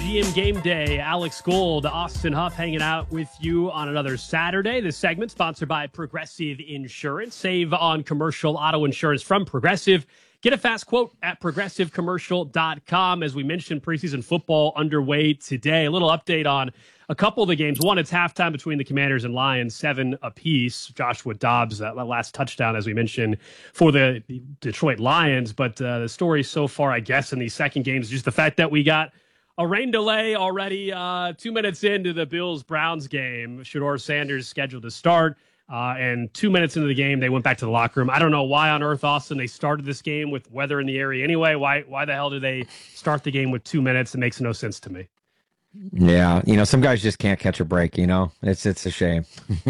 BetMGM Game Day. Alex Gold, Austin Huff hanging out with you on another Saturday. This segment sponsored by Progressive Insurance. Save on commercial auto insurance from Progressive. Get a fast quote at progressivecommercial.com. As we mentioned, preseason football underway today. A little update on a couple of the games. One, it's halftime between the Commanders and Lions, 7 apiece. Joshua Dobbs, that last touchdown, as we mentioned, for the Detroit Lions. But the story so far, I guess, in these second games is just the fact that we got a rain delay already 2 minutes into the Bills-Browns game. Shedeur Sanders scheduled to start. And 2 minutes into the game, they went back to the locker room. I don't know why on earth, Austin, they started this game with weather in the area anyway. Why the hell did they start the game with 2 minutes? It makes no sense to me. Yeah, some guys just can't catch a break. It's a shame.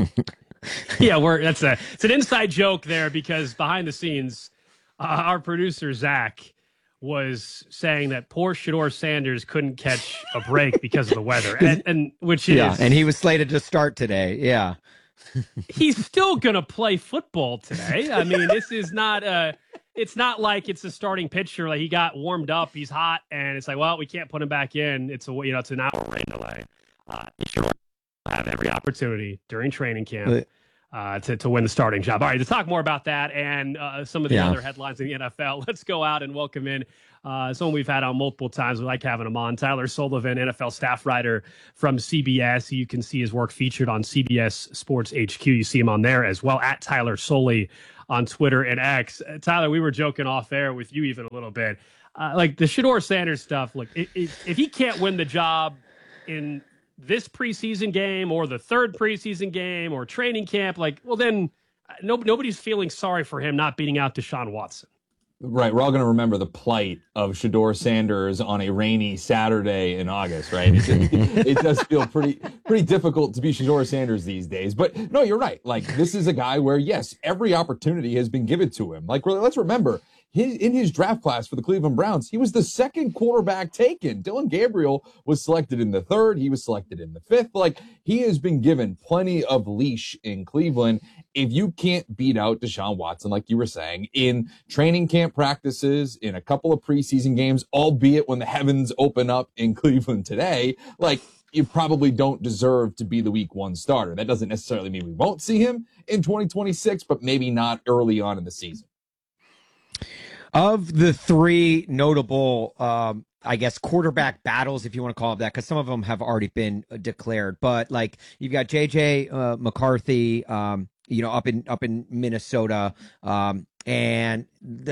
Yeah, it's an inside joke there because behind the scenes, our producer Zach was saying that poor Shedeur Sanders couldn't catch a break because of the weather, and he was slated to start today. Yeah. He's still going to play football today. I mean, this is not it's not like it's a starting pitcher. Like he got warmed up, he's hot, and it's like, well, we can't put him back in. It's it's an hour rain delay. He sure will have every opportunity during training camp to win the starting job. All right, to talk more about that and some of the other headlines in the NFL, let's go out and welcome in someone we've had on multiple times. We like having him on. Tyler Sullivan, NFL staff writer from CBS. You can see his work featured on CBS Sports HQ. You see him on there as well, at Tyler Soley on Twitter and X. Tyler, we were joking off air with you even a little bit. Like the Shedeur Sanders stuff, look, if he can't win the job in this preseason game or the third preseason game or training camp, then nobody's feeling sorry for him not beating out Deshaun Watson. Right. We're all going to remember the plight of Shedeur Sanders on a rainy Saturday in August, right? It does feel pretty difficult to be Shedeur Sanders these days. But no, you're right. This is a guy where, yes, every opportunity has been given to him. Let's remember, in his draft class for the Cleveland Browns, he was the second quarterback taken. Dylan Gabriel was selected in the third. He was selected in the fifth. He has been given plenty of leash in Cleveland. If you can't beat out Deshaun Watson, like you were saying, in training camp practices, in a couple of preseason games, albeit when the heavens open up in Cleveland today, you probably don't deserve to be the week one starter. That doesn't necessarily mean we won't see him in 2026, but maybe not early on in the season. Of the three notable, quarterback battles, if you want to call it that, because some of them have already been declared, but you've got J.J. McCarthy, up in Minnesota, and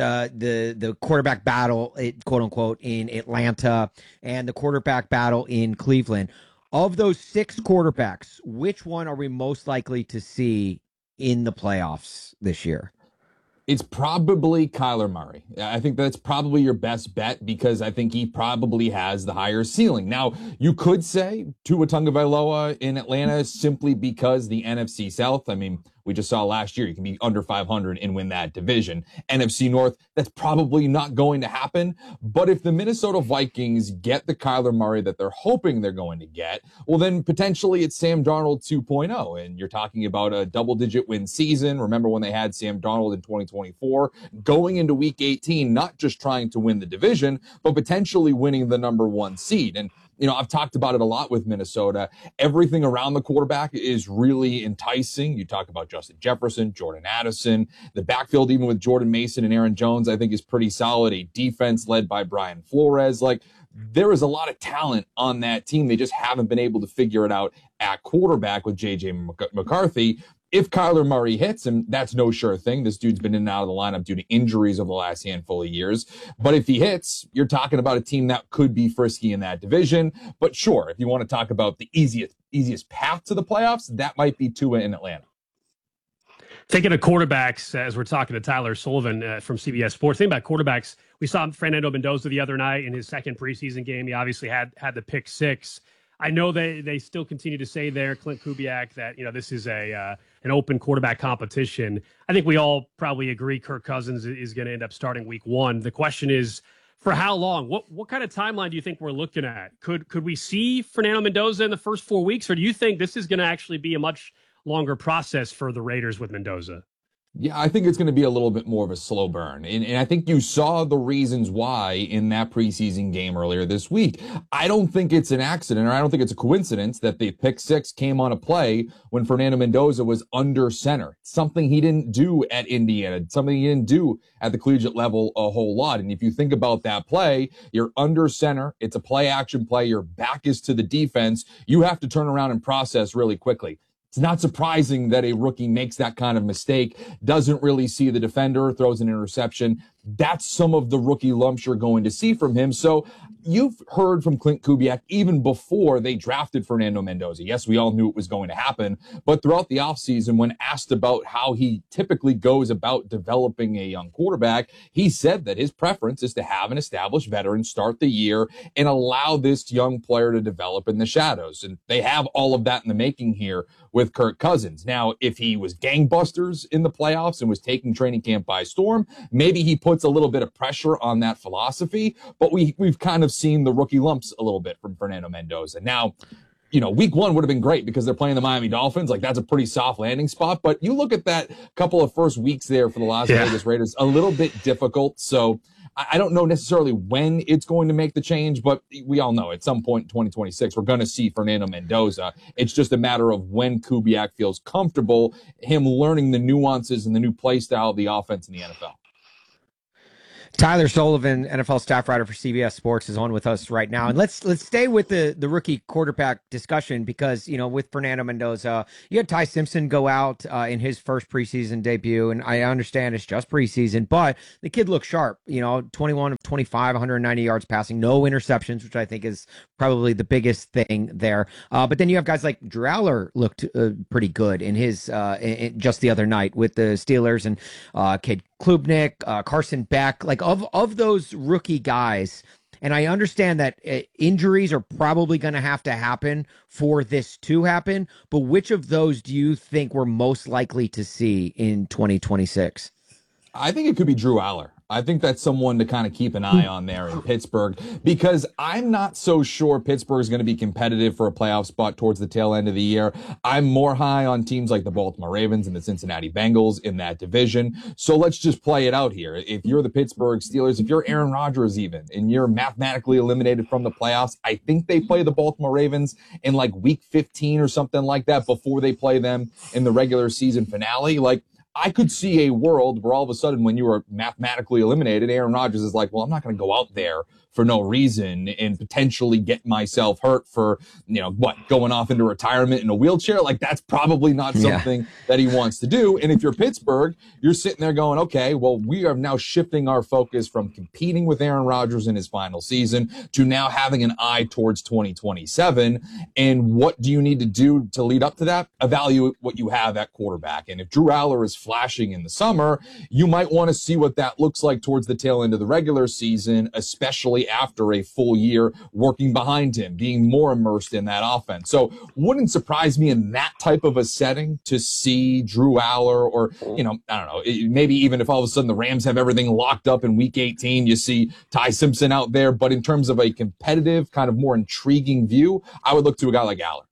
the quarterback battle, quote unquote, in Atlanta, and the quarterback battle in Cleveland. Of those 6 quarterbacks, which one are we most likely to see in the playoffs this year? It's probably Kyler Murray. I think that's probably your best bet because I think he probably has the higher ceiling. Now, you could say Tua Tagovailoa in Atlanta simply because the NFC South, we just saw last year, you can be under 500 and win that division. NFC North, that's probably not going to happen. But if the Minnesota Vikings get the Kyler Murray that they're hoping they're going to get, well, then potentially it's Sam Darnold 2.0. And you're talking about a double-digit win season. Remember when they had Sam Darnold in 2024, going into Week 18, not just trying to win the division, but potentially winning the number 1 seed. And I've talked about it a lot with Minnesota. Everything around the quarterback is really enticing. You talk about Justin Jefferson, Jordan Addison. The backfield, even with Jordan Mason and Aaron Jones, I think is pretty solid. A defense led by Brian Flores. There is a lot of talent on that team. They just haven't been able to figure it out at quarterback with J.J. McCarthy. If Kyler Murray hits him, that's no sure thing. This dude's been in and out of the lineup due to injuries over the last handful of years. But if he hits, you're talking about a team that could be frisky in that division. But sure, if you want to talk about the easiest path to the playoffs, that might be Tua in Atlanta. Thinking of quarterbacks, as we're talking to Tyler Sullivan from CBS Sports, thinking about quarterbacks, we saw Fernando Mendoza the other night in his second preseason game. He obviously had the pick 6. I know they still continue to say there, Clint Kubiak, that this is an open quarterback competition. I think we all probably agree Kirk Cousins is going to end up starting week 1. The question is, for how long? What kind of timeline do you think we're looking at? Could we see Fernando Mendoza in the first 4 weeks, or do you think this is going to actually be a much longer process for the Raiders with Mendoza? Yeah, I think it's going to be a little bit more of a slow burn. And I think you saw the reasons why in that preseason game earlier this week. I don't think it's an accident, or I don't think it's a coincidence that the pick six came on a play when Fernando Mendoza was under center. Something he didn't do at Indiana, something he didn't do at the collegiate level a whole lot. And if you think about that play, you're under center. It's a play action play. Your back is to the defense. You have to turn around and process really quickly. It's not surprising that a rookie makes that kind of mistake, doesn't really see the defender, throws an interception. That's some of the rookie lumps you're going to see from him. So you've heard from Klint Kubiak even before they drafted Fernando Mendoza. Yes, we all knew it was going to happen, but throughout the offseason, when asked about how he typically goes about developing a young quarterback, he said that his preference is to have an established veteran start the year and allow this young player to develop in the shadows. And they have all of that in the making here with Kirk Cousins. Now, if he was gangbusters in the playoffs and was taking training camp by storm, maybe he puts a little bit of pressure on that philosophy, but we've kind of seen the rookie lumps a little bit from Fernando Mendoza. Now, you know, week one would have been great because they're playing the Miami Dolphins. Like, that's a pretty soft landing spot. But you look at that couple of first weeks there for the Las Vegas Raiders, a little bit difficult. So I don't know necessarily when it's going to make the change, but we all know at some point in 2026, we're going to see Fernando Mendoza. It's just a matter of when Kubiak feels comfortable, him learning the nuances and the new play style of the offense in the NFL. Tyler Sullivan, NFL staff writer for CBS Sports, is on with us right now. And let's stay with the rookie quarterback discussion because, you know, with Fernando Mendoza, you had Ty Simpson go out in his first preseason debut. And I understand it's just preseason, but the kid looks sharp, you know, 21 of 25, 190 yards passing, no interceptions, which I think is probably the biggest thing there. But then you have guys like Drew Aller looked pretty good in his just the other night with the Steelers, and Cade Klubnik, Carson Beck, like of those rookie guys. And I understand that injuries are probably going to have to happen for this to happen. But which of those do you think we're most likely to see in 2026? I think it could be Drew Aller. I think that's someone to kind of keep an eye on there in Pittsburgh, because I'm not so sure Pittsburgh is going to be competitive for a playoff spot towards the tail end of the year. I'm more high on teams like the Baltimore Ravens and the Cincinnati Bengals in that division. So let's just play it out here. If you're the Pittsburgh Steelers, if you're Aaron Rodgers even, and you're mathematically eliminated from the playoffs, I think they play the Baltimore Ravens in like week 15 or something like that before they play them in the regular season finale. Like, I could see a world where all of a sudden when you are mathematically eliminated, Aaron Rodgers is like, well, I'm not going to go out there for no reason and potentially get myself hurt for, you know, going off into retirement in a wheelchair. Like, that's probably not something that he wants to do. And if you're Pittsburgh, you're sitting there going, okay, well, we are now shifting our focus from competing with Aaron Rodgers in his final season to now having an eye towards 2027. And what do you need to do to lead up to that? Evaluate what you have at quarterback. And if Drew Aller is flashing in the summer, you might want to see what that looks like towards the tail end of the regular season, especially after a full year working behind him, being more immersed in that offense. So wouldn't surprise me in that type of a setting to see Drew Aller, or, you know, I don't know, maybe even if all of a sudden the Rams have everything locked up in week 18, you see Ty Simpson out there. But in terms of a competitive, kind of more intriguing view, I would look to a guy like Aller.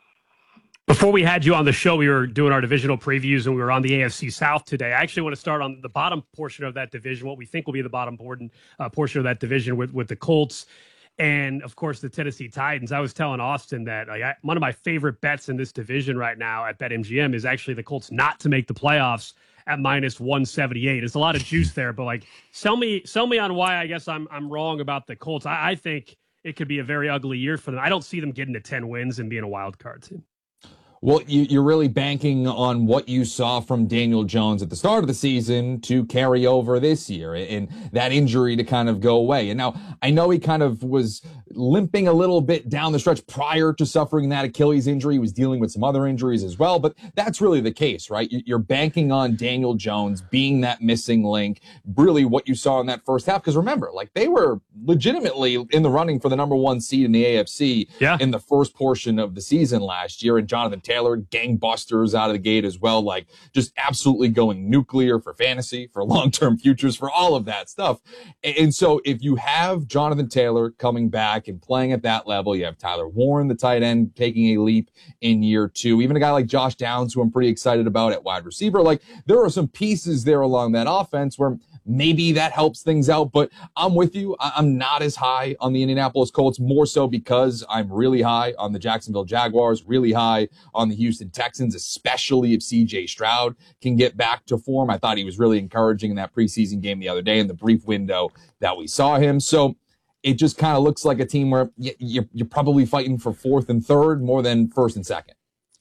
Before we had you on the show, we were doing our divisional previews, and we were on the AFC South today. I actually want to start on the bottom portion of that division, what we think will be the bottom portion of that division with the Colts and, of course, the Tennessee Titans. I was telling Austin that one of my favorite bets in this division right now at BetMGM is actually the Colts not to make the playoffs at minus 178. There's a lot of juice there, but like, sell me on why I guess I'm wrong about the Colts. I think it could be a very ugly year for them. I don't see them getting to 10 wins and being a wild card team. Well, you're really banking on what you saw from Daniel Jones at the start of the season to carry over this year, and that injury to kind of go away. And now I know he kind of was limping a little bit down the stretch prior to suffering that Achilles injury. He was dealing with some other injuries as well, but that's really the case, right? You're banking on Daniel Jones being that missing link, really what you saw in that first half. Because remember, like, they were legitimately in the running for the number one seed in the AFC in the first portion of the season last year, and Jonathan Taylor, gangbusters out of the gate as well, like just absolutely going nuclear for fantasy, for long-term futures, for all of that stuff. And so if you have Jonathan Taylor coming back and playing at that level, you have Tyler Warren, the tight end, taking a leap in year 2, even a guy like Josh Downs, who I'm pretty excited about at wide receiver. Like, there are some pieces there along that offense where maybe that helps things out, but I'm with you. I'm not as high on the Indianapolis Colts, more so because I'm really high on the Jacksonville Jaguars, really high on the Houston Texans, especially if CJ Stroud can get back to form. I thought he was really encouraging in that preseason game the other day in the brief window that we saw him. So it just kind of looks like a team where you're probably fighting for 4th and 3rd more than 1st and 2nd.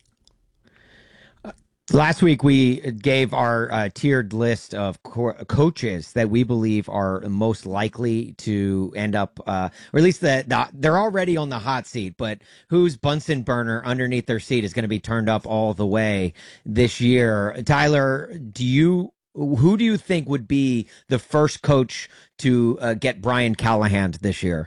Last week, we gave our tiered list of coaches that we believe are most likely to end up, or at least they're already on the hot seat, but whose Bunsen burner underneath their seat is going to be turned up all the way this year. Tyler, who do you think would be the first coach to get Brian Callahan this year?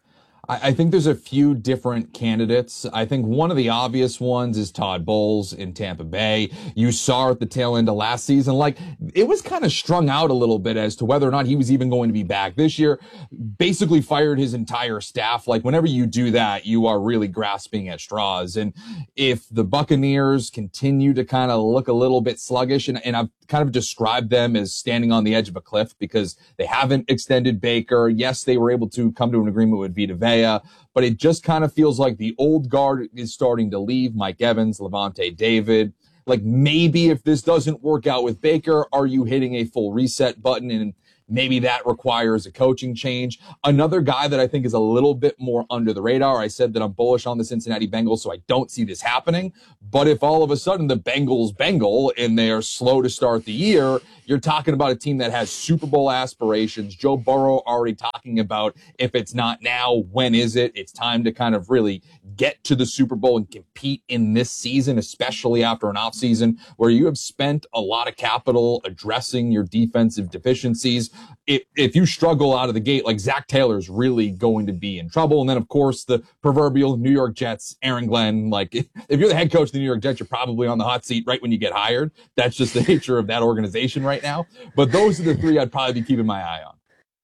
I think there's a few different candidates. I think one of the obvious ones is Todd Bowles in Tampa Bay. You saw at the tail end of last season, like, it was kind of strung out a little bit as to whether or not he was even going to be back this year. Basically fired his entire staff. Like, whenever you do that, you are really grasping at straws. And if the Buccaneers continue to kind of look a little bit sluggish, and I've kind of described them as standing on the edge of a cliff because they haven't extended Baker. Yes, they were able to come to an agreement with Vita Vea, but it just kind of feels like the old guard is starting to leave. Mike Evans, Levante David. Like, maybe if this doesn't work out with Baker, are you hitting a full reset button? And maybe that requires a coaching change. Another guy that I think is a little bit more under the radar, I said that I'm bullish on the Cincinnati Bengals, so I don't see this happening. But if all of a sudden the Bengals bengal and they are slow to start the year, you're talking about a team that has Super Bowl aspirations. Joe Burrow already talking about, if it's not now, when is it? It's time to kind of really get to the Super Bowl and compete in this season, especially after an offseason where you have spent a lot of capital addressing your defensive deficiencies. If you struggle out of the gate, like, Zach Taylor is really going to be in trouble. And then, of course, the proverbial New York Jets, Aaron Glenn. Like, if you're the head coach of the New York Jets, you're probably on the hot seat right when you get hired. That's just the nature of that organization right now. But those are the three I'd probably be keeping my eye on.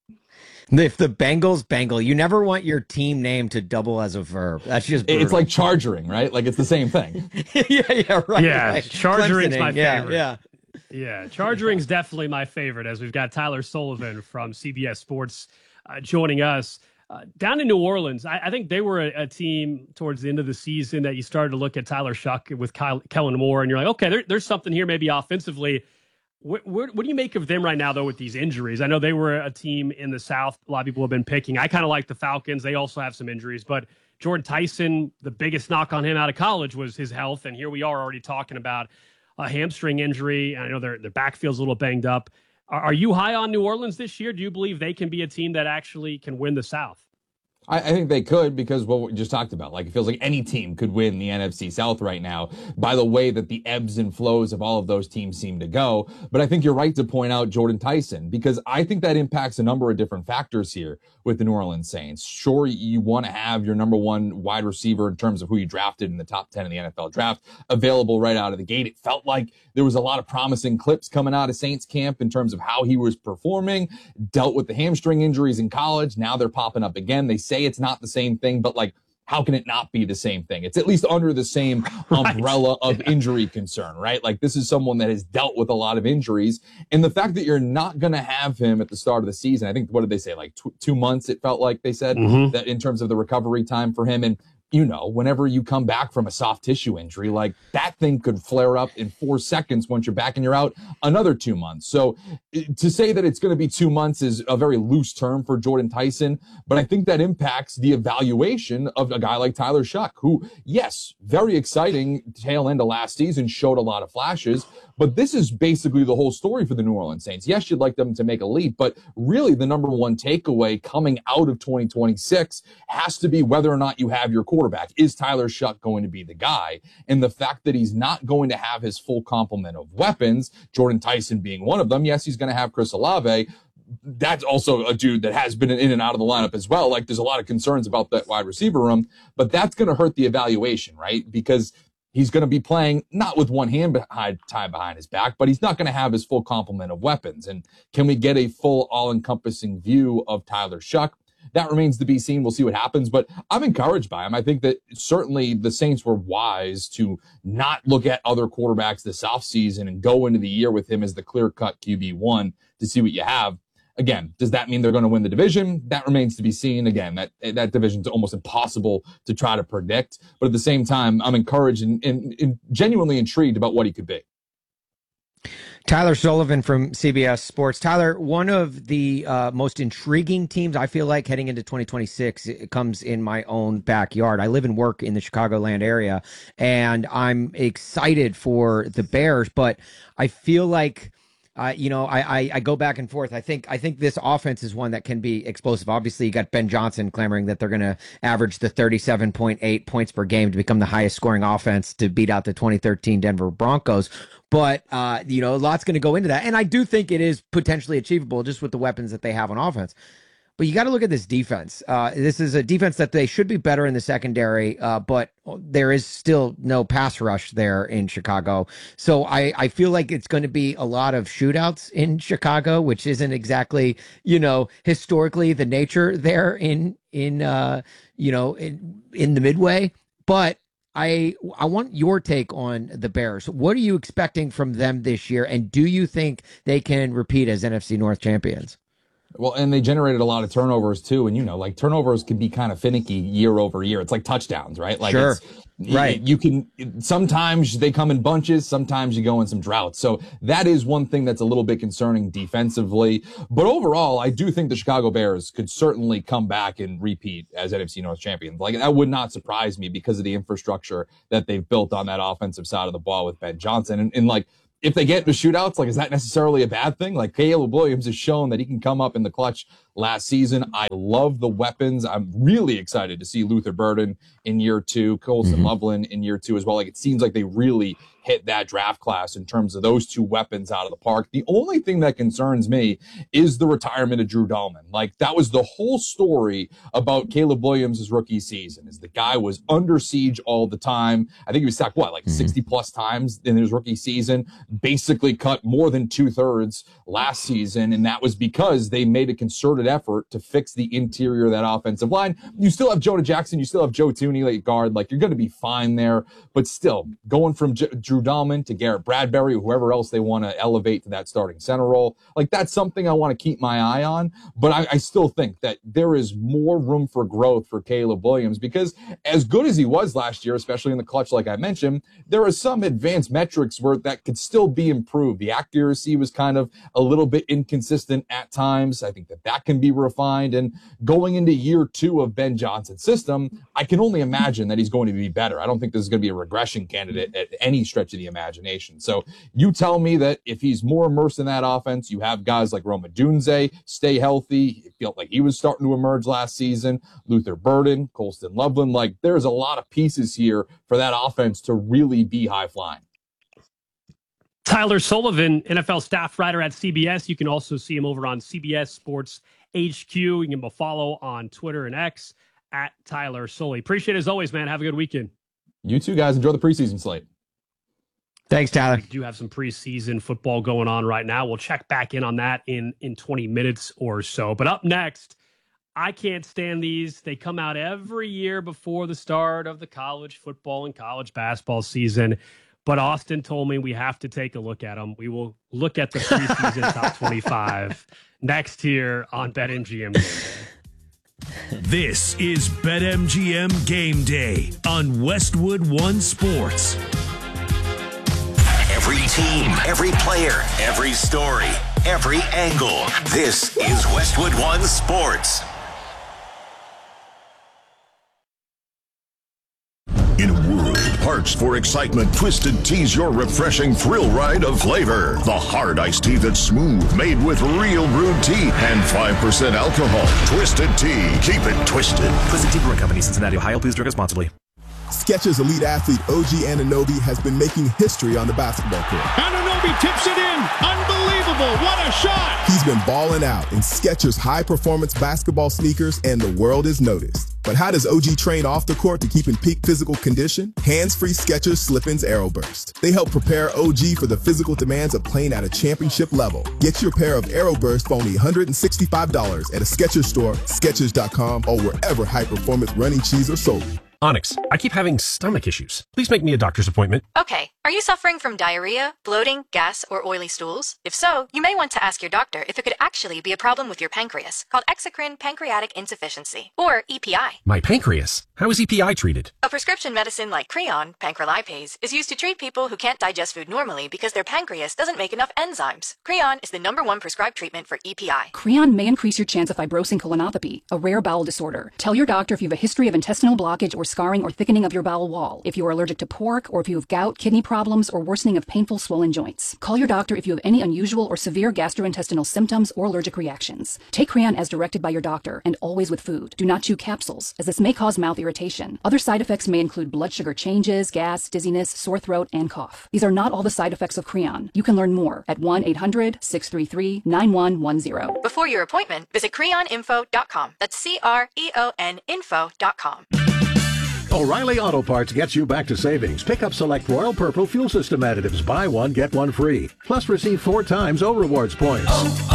If the Bengals bangle, you never want your team name to double as a verb. That's just brutal. It's like chargering, right? Like, it's the same thing. yeah, right. Yeah, right. chargering's my favorite. Yeah. Yeah, chargering's definitely my favorite, as we've got Tyler Sullivan from CBS Sports joining us. Down in New Orleans, I think they were a team towards the end of the season that you started to look at Tyler Shuck with Kellen Moore, and you're like, okay, there's something here maybe offensively. What do you make of them right now, though, with these injuries? I know they were a team in the South a lot of people have been picking. I kind of like the Falcons. They also have some injuries, but Jordan Tyson, the biggest knock on him out of college was his health, and here we are already talking about a hamstring injury. I know their backfield's a little banged up. Are you high on New Orleans this year? Do you believe they can be a team that actually can win the South? I think they could, because what we just talked about, like, it feels like any team could win the NFC South right now by the way that the ebbs and flows of all of those teams seem to go. But I think you're right to point out Jordan Tyson, because I think that impacts a number of different factors here with the New Orleans Saints. Sure, you want to have your number one wide receiver in terms of who you drafted in the top 10 in the NFL draft available right out of the gate. It felt like there was a lot of promising clips coming out of Saints camp in terms of how he was performing, dealt with the hamstring injuries in college. Now they're popping up again. They say it's not the same thing, but, like, how can it not be the same thing? It's at least under the same umbrella of injury concern, right? Like, this is someone that has dealt with a lot of injuries. And the fact that you're not going to have him at the start of the season, I think, what did they say? Like 2 months, it felt like they said, that in terms of the recovery time for him. And, you know, whenever you come back from a soft tissue injury, like, that thing could flare up in 4 seconds once you're back and you're out another 2 months. So to say that it's going to be 2 months is a very loose term for Jordan Tyson, but I think that impacts the evaluation of a guy like Tyler Shuck, who, yes, very exciting tail end of last season, showed a lot of flashes, but this is basically the whole story for the New Orleans Saints. Yes, you'd like them to make a leap, but really the number one takeaway coming out of 2026 has to be whether or not you have your quarterback. Is Tyler Shuck going to be the guy? And the fact that he's not going to have his full complement of weapons, Jordan Tyson being one of them. Yes, he's going to have Chris Olave. That's also a dude that has been in and out of the lineup as well. Like, there's a lot of concerns about that wide receiver room, but that's going to hurt the evaluation, right? Because he's going to be playing not with one hand tied behind his back, but he's not going to have his full complement of weapons. And can we get a full all-encompassing view of Tyler Shough? That remains to be seen. We'll see what happens, but I'm encouraged by him. I think that certainly the Saints were wise to not look at other quarterbacks this offseason and go into the year with him as the clear-cut QB1 to see what you have. Again, does that mean they're going to win the division? That remains to be seen. Again, that division's almost impossible to try to predict. But at the same time, I'm encouraged and genuinely intrigued about what he could be. Tyler Sullivan from CBS Sports. Tyler, one of the most intriguing teams I feel like heading into 2026, it comes in my own backyard. I live and work in the Chicagoland area, and I'm excited for the Bears, but I feel like I go back and forth. I think this offense is one that can be explosive. Obviously, you got Ben Johnson clamoring that they're going to average the 37.8 points per game to become the highest scoring offense to beat out the 2013 Denver Broncos. But, a lot's going to go into that. And I do think it is potentially achievable just with the weapons that they have on offense. But you got to look at this defense. This is a defense that they should be better in the secondary, but there is still no pass rush there in Chicago. So I feel like it's going to be a lot of shootouts in Chicago, which isn't exactly, historically the nature there in the Midway. But I want your take on the Bears. What are you expecting from them this year? And do you think they can repeat as NFC North champions? Well, and they generated a lot of turnovers too. And turnovers can be kind of finicky year over year. It's like touchdowns, right? Like, sure. Right. Sometimes they come in bunches. Sometimes you go in some droughts. So that is one thing that's a little bit concerning defensively. But overall, I do think the Chicago Bears could certainly come back and repeat as NFC North champions. Like, that would not surprise me because of the infrastructure that they've built on that offensive side of the ball with Ben Johnson. And if they get into shootouts, is that necessarily a bad thing? Caleb Williams has shown that he can come up in the clutch last season. I love the weapons. I'm really excited to see Luther Burden in year 2, Colston Loveland in year 2 as well. It seems like they really hit that draft class in terms of those two weapons out of the park. The only thing that concerns me is the retirement of Drew Dahlman. That was the whole story about Caleb Williams' rookie season, is the guy was under siege all the time. I think he was sacked, 60 plus times in his rookie season, basically cut more than 2/3 last season. And that was because they made a concerted effort to fix the interior of that offensive line. You still have Jonah Jackson. You still have Joe Thuney at guard. You're going to be fine there. But still, going from Drew Dahlman to Garrett Bradbury, whoever else they want to elevate to that starting center role, that's something I want to keep my eye on. But I still think that there is more room for growth for Caleb Williams, because as good as he was last year, especially in the clutch, like I mentioned, there are some advanced metrics where that could still be improved. The accuracy was kind of a little bit inconsistent at times. I think that can be refined. And going into year 2 of Ben Johnson's system, I can only imagine that he's going to be better. I don't think this is going to be a regression candidate at any stretch of the imagination. So you tell me that if he's more immersed in that offense, you have guys like Rome Odunze stay healthy. It felt like he was starting to emerge last season. Luther Burden, Colston Loveland, there's a lot of pieces here for that offense to really be high flying. Tyler Sullivan, NFL staff writer at CBS. You can also see him over on CBS Sports HQ. You can give him a follow on Twitter and X at Tyler Sully. Appreciate it as always, man. Have a good weekend. You too, guys. Enjoy the preseason slate. Thanks, Tyler. We do have some preseason football going on right now. We'll check back in on that in 20 minutes or so. But up next, I can't stand these. They come out every year before the start of the college football and college basketball season. But Austin told me we have to take a look at them. We will look at the preseason top 25 next here on BetMGM Game Day. This is BetMGM Game Day on Westwood One Sports. Every team, every player, every story, every angle. This is Westwood One Sports. In a world parched for excitement, Twisted Tea's your refreshing thrill ride of flavor. The hard iced tea that's smooth, made with real brewed tea and 5% alcohol. Twisted Tea. Keep it twisted. Twisted Tea Brewing Company, Cincinnati, Ohio. Please drink responsibly. Skechers elite athlete OG Anunoby has been making history on the basketball court. Anunoby Kobe tips it in. Unbelievable. What a shot. He's been balling out in Skechers high-performance basketball sneakers, and the world has noticed. But how does OG train off the court to keep in peak physical condition? Hands-free Skechers Slip-ins AeroBurst. They help prepare OG for the physical demands of playing at a championship level. Get your pair of AeroBurst for only $165 at a Skechers store, Skechers.com, or wherever high-performance running shoes are sold. Onyx, I keep having stomach issues. Please make me a doctor's appointment. Okay, are you suffering from diarrhea, bloating, gas, or oily stools? If so, you may want to ask your doctor if it could actually be a problem with your pancreas, called exocrine pancreatic insufficiency, or EPI. My pancreas? How is EPI treated? A prescription medicine like Creon, pancrelipase, is used to treat people who can't digest food normally because their pancreas doesn't make enough enzymes. Creon is the #1 prescribed treatment for EPI. Creon may increase your chance of fibrosing colonopathy, a rare bowel disorder. Tell your doctor if you have a history of intestinal blockage or scarring or thickening of your bowel wall, if you are allergic to pork, or if you have gout, kidney problems, or worsening of painful swollen joints. Call your doctor if you have any unusual or severe gastrointestinal symptoms or allergic reactions. Take Creon as directed by your doctor, and always with food. Do not chew capsules, as this may cause mouth irritation. Other side effects may include blood sugar changes, gas, dizziness, sore throat, and cough. These are not all the side effects of Creon. You can learn more at 1-800-633-9110. Before your appointment, visit creoninfo.com. That's CREON info.com. O'Reilly Auto Parts gets you back to savings. Pick up select Royal Purple fuel system additives. Buy one, get one free. Plus receive 4 times O-Rewards points.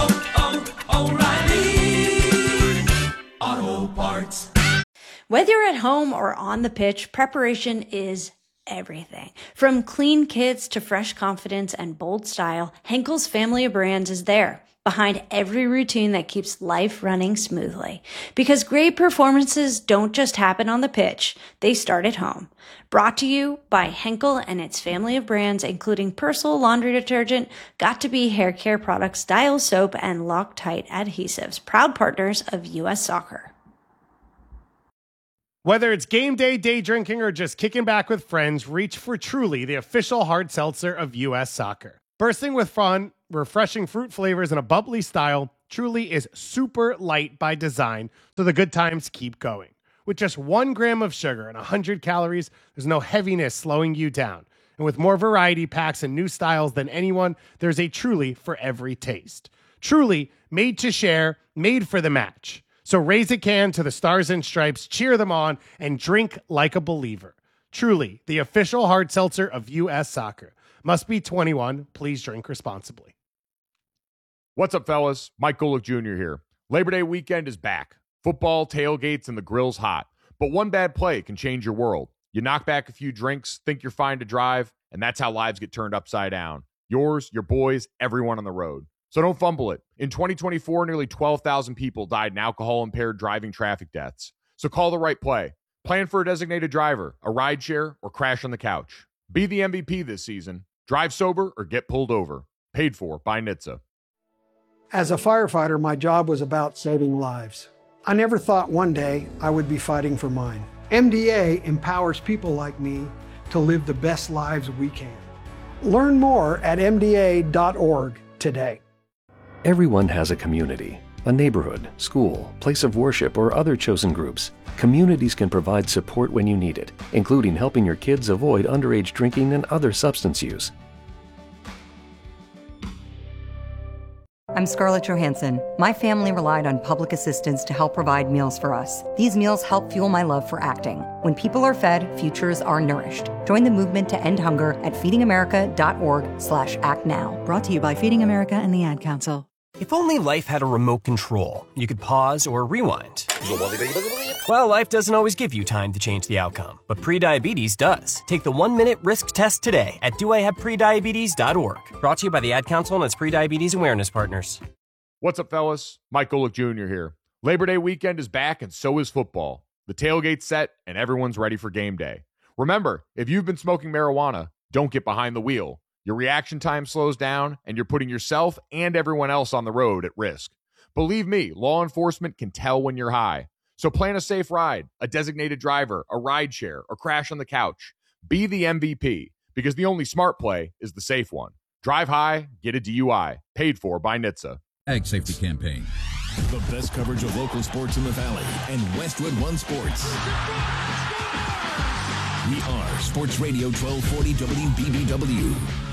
O'Reilly Auto Parts. Whether you're at home or on the pitch, preparation is everything. From clean kits to fresh confidence and bold style, Henkel's family of brands is there, behind every routine that keeps life running smoothly. Because great performances don't just happen on the pitch, they start at home. Brought to you by Henkel and its family of brands, including Persil laundry detergent, Got2b hair care products, Dial soap, and Loctite adhesives, proud partners of U.S. Soccer. Whether it's game day, day drinking, or just kicking back with friends, reach for Truly, the official hard seltzer of U.S. Soccer. Bursting with fun, refreshing fruit flavors, and a bubbly style, Truly is super light by design, so the good times keep going. With just 1 gram of sugar and 100 calories, there's no heaviness slowing you down. And with more variety packs and new styles than anyone, there's a Truly for every taste. Truly, made to share, made for the match. So raise a can to the Stars and Stripes, cheer them on, and drink like a believer. Truly, the official hard seltzer of U.S. Soccer. Must be 21. Please drink responsibly. What's up, fellas? Mike Golick Jr. here. Labor Day weekend is back. Football, tailgates, and the grill's hot. But one bad play can change your world. You knock back a few drinks, think you're fine to drive, and that's how lives get turned upside down. Yours, your boys, everyone on the road. So don't fumble it. In 2024, nearly 12,000 people died in alcohol-impaired driving traffic deaths. So call the right play. Plan for a designated driver, a rideshare, or crash on the couch. Be the MVP this season. Drive sober or get pulled over. Paid for by NHTSA. As a firefighter, my job was about saving lives. I never thought one day I would be fighting for mine. MDA empowers people like me to live the best lives we can. Learn more at MDA.org today. Everyone has a community, a neighborhood, school, place of worship, or other chosen groups. Communities can provide support when you need it, including helping your kids avoid underage drinking and other substance use. I'm Scarlett Johansson. My family relied on public assistance to help provide meals for us. These meals help fuel my love for acting. When people are fed, futures are nourished. Join the movement to end hunger at feedingamerica.org/actnow. Brought to you by Feeding America and the Ad Council. If only life had a remote control, you could pause or rewind. Well, life doesn't always give you time to change the outcome, but prediabetes does. Take the 1-minute risk test today at doihaveprediabetes.org. Brought to you by the Ad Council and its prediabetes awareness partners. What's up, fellas? Mike Golick Jr. here. Labor Day weekend is back, and so is football. The tailgate's set, and everyone's ready for game day. Remember, if you've been smoking marijuana, don't get behind the wheel. Your reaction time slows down, and you're putting yourself and everyone else on the road at risk. Believe me, law enforcement can tell when you're high. So plan a safe ride, a designated driver, a ride share, or crash on the couch. Be the MVP, because the only smart play is the safe one. Drive high, get a DUI. Paid for by NHTSA. Ag Safety Campaign. The best coverage of local sports in the Valley and Westwood One Sports. We are Sports Radio 1240 WBBW.